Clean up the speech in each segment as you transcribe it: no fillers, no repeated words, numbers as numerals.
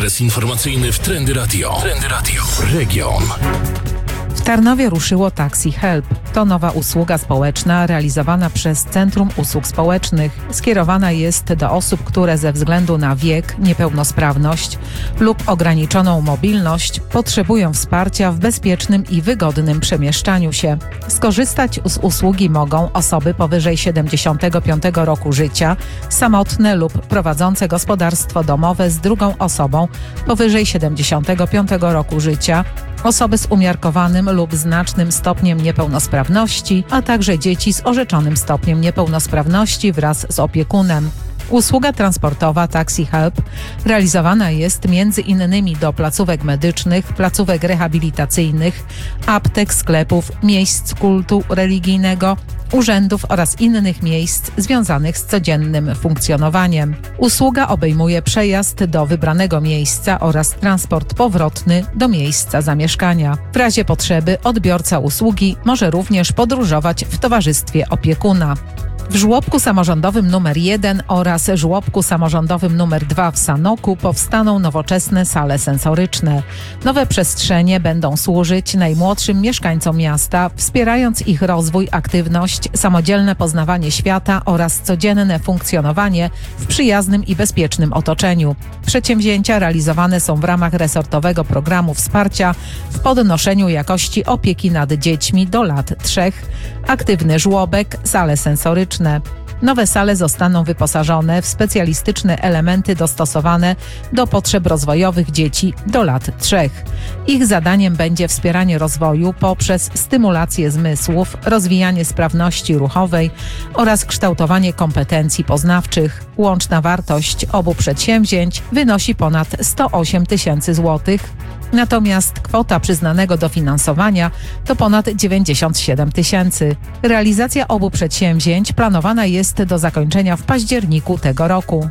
Adres informacyjny w Trendy Radio. Trendy Radio. Region. W Tarnowie ruszyło Taxi Help. To nowa usługa społeczna realizowana przez Centrum Usług Społecznych. Skierowana jest do osób, które ze względu na wiek, niepełnosprawność lub ograniczoną mobilność potrzebują wsparcia w bezpiecznym i wygodnym przemieszczaniu się. Skorzystać z usługi mogą osoby powyżej 75 roku życia, samotne lub prowadzące gospodarstwo domowe z drugą osobą powyżej 75 roku życia, osoby z umiarkowanym lub znacznym stopniem niepełnosprawności, a także dzieci z orzeczonym stopniem niepełnosprawności wraz z opiekunem. Usługa transportowa Taxi Help realizowana jest m.in. do placówek medycznych, placówek rehabilitacyjnych, aptek, sklepów, miejsc kultu religijnego, urzędów oraz innych miejsc związanych z codziennym funkcjonowaniem. Usługa obejmuje przejazd do wybranego miejsca oraz transport powrotny do miejsca zamieszkania. W razie potrzeby odbiorca usługi może również podróżować w towarzystwie opiekuna. W żłobku samorządowym nr 1 oraz żłobku samorządowym nr 2 w Sanoku powstaną nowoczesne sale sensoryczne. Nowe przestrzenie będą służyć najmłodszym mieszkańcom miasta, wspierając ich rozwój, aktywność, samodzielne poznawanie świata oraz codzienne funkcjonowanie w przyjaznym i bezpiecznym otoczeniu. Przedsięwzięcia realizowane są w ramach resortowego programu wsparcia w podnoszeniu jakości opieki nad dziećmi do lat 3, aktywny żłobek, sale sensoryczne. Nowe sale zostaną wyposażone w specjalistyczne elementy dostosowane do potrzeb rozwojowych dzieci do lat 3. Ich zadaniem będzie wspieranie rozwoju poprzez stymulację zmysłów, rozwijanie sprawności ruchowej oraz kształtowanie kompetencji poznawczych. Łączna wartość obu przedsięwzięć wynosi ponad 108 tysięcy złotych, natomiast kwota przyznanego dofinansowania to ponad 97 tysięcy. Realizacja obu przedsięwzięć planowana jest do zakończenia w październiku tego roku.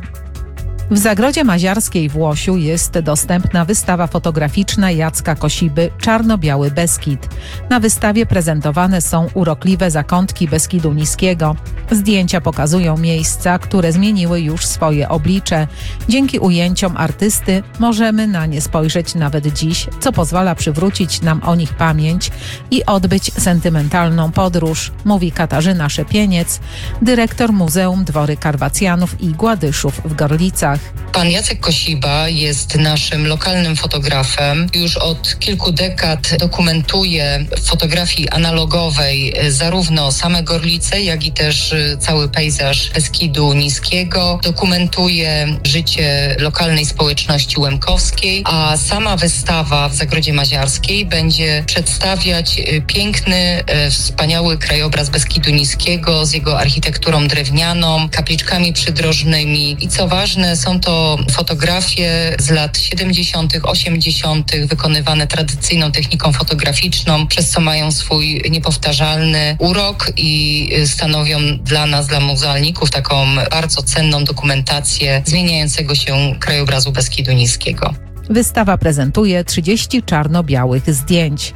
W Zagrodzie Maziarskiej w Łosiu jest dostępna wystawa fotograficzna Jacka Kosiby „Czarno-biały Beskid”. Na wystawie prezentowane są urokliwe zakątki Beskidu Niskiego. Zdjęcia pokazują miejsca, które zmieniły już swoje oblicze. Dzięki ujęciom artysty możemy na nie spojrzeć nawet dziś, co pozwala przywrócić nam o nich pamięć i odbyć sentymentalną podróż, mówi Katarzyna Szepieniec, dyrektor Muzeum Dwory Karwacjanów i Gładyszów w Gorlicach. Pan Jacek Kosiba jest naszym lokalnym fotografem. Już od kilku dekad dokumentuje w fotografii analogowej zarówno same Gorlice, jak i też cały pejzaż Beskidu Niskiego. Dokumentuje życie lokalnej społeczności łemkowskiej, a sama wystawa w Zagrodzie Maziarskiej będzie przedstawiać piękny, wspaniały krajobraz Beskidu Niskiego z jego architekturą drewnianą, kapliczkami przydrożnymi i co ważne, są to fotografie z lat 70., 80. wykonywane tradycyjną techniką fotograficzną, przez co mają swój niepowtarzalny urok i stanowią dla nas, dla muzealników, taką bardzo cenną dokumentację zmieniającego się krajobrazu Beskidu Niskiego. Wystawa prezentuje 30 czarno-białych zdjęć.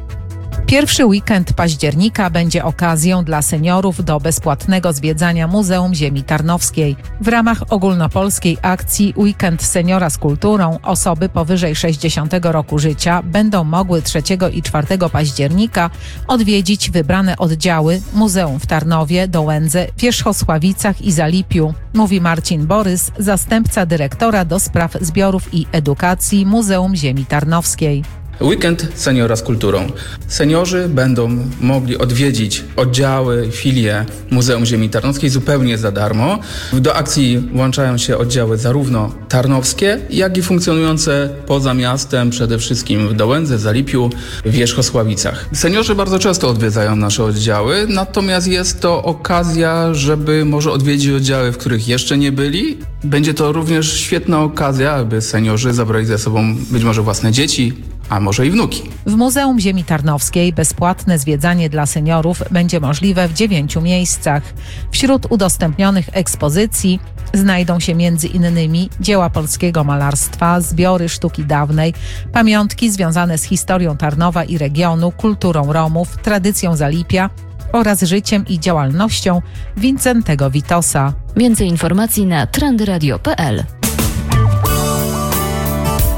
Pierwszy weekend października będzie okazją dla seniorów do bezpłatnego zwiedzania Muzeum Ziemi Tarnowskiej. W ramach ogólnopolskiej akcji Weekend Seniora z Kulturą osoby powyżej 60 roku życia będą mogły 3 i 4 października odwiedzić wybrane oddziały Muzeum w Tarnowie, Dołędze, Wierzchosławicach i Zalipiu, mówi Marcin Borys, zastępca dyrektora do spraw zbiorów i edukacji Muzeum Ziemi Tarnowskiej. Weekend Seniora z Kulturą. Seniorzy będą mogli odwiedzić oddziały, filie Muzeum Ziemi Tarnowskiej zupełnie za darmo. Do akcji włączają się oddziały zarówno tarnowskie, jak i funkcjonujące poza miastem, przede wszystkim w Dołędze, Zalipiu, w Wierzchosławicach. Seniorzy bardzo często odwiedzają nasze oddziały, natomiast jest to okazja, żeby może odwiedzić oddziały, w których jeszcze nie byli. Będzie to również świetna okazja, aby seniorzy zabrali ze sobą być może własne dzieci, a może i wnuki. W Muzeum Ziemi Tarnowskiej bezpłatne zwiedzanie dla seniorów będzie możliwe w 9 miejscach. Wśród udostępnionych ekspozycji znajdą się m.in. dzieła polskiego malarstwa, zbiory sztuki dawnej, pamiątki związane z historią Tarnowa i regionu, kulturą Romów, tradycją Zalipia oraz życiem i działalnością Wincentego Witosa. Więcej informacji na trendyradio.pl.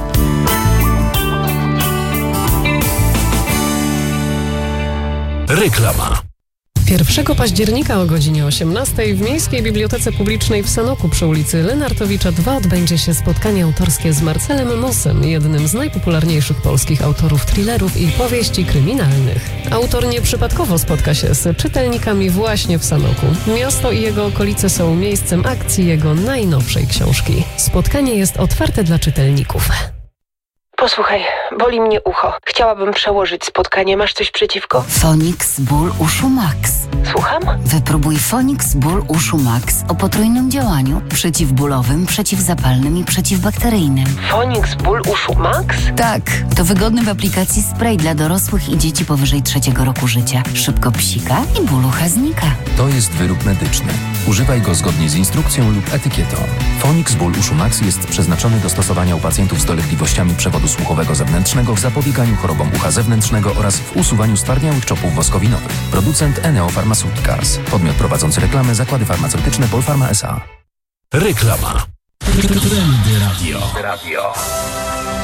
Reklama. 1 października o godzinie 18 w Miejskiej Bibliotece Publicznej w Sanoku przy ulicy Lenartowicza 2 odbędzie się spotkanie autorskie z Marcelem Mossem, jednym z najpopularniejszych polskich autorów thrillerów i powieści kryminalnych. Autor nieprzypadkowo spotka się z czytelnikami właśnie w Sanoku. Miasto i jego okolice są miejscem akcji jego najnowszej książki. Spotkanie jest otwarte dla czytelników. Posłuchaj, boli mnie ucho. Chciałabym przełożyć spotkanie. Masz coś przeciwko? Fonix Ból Uszu Max. Słucham? Wypróbuj Fonix Ból Uszu Max o potrójnym działaniu: przeciwbólowym, przeciwzapalnym i przeciwbakteryjnym. Fonix Ból Uszu Max? Tak, to wygodny w aplikacji spray dla dorosłych i dzieci powyżej 3 roku życia. Szybko psika i ból ucha znika. To jest wyrób medyczny. Używaj go zgodnie z instrukcją lub etykietą. Fonix Ból Uszu Max jest przeznaczony do stosowania u pacjentów z dolegliwościami przewodu słuchowego zewnętrznego w zapobieganiu chorobom ucha zewnętrznego oraz w usuwaniu stwardniałych czopów woskowinowych. Producent Eneo Pharmaceuticals. Podmiot prowadzący reklamę: Zakłady Farmaceutyczne Polpharma S.A. Reklama. Trendy Radio.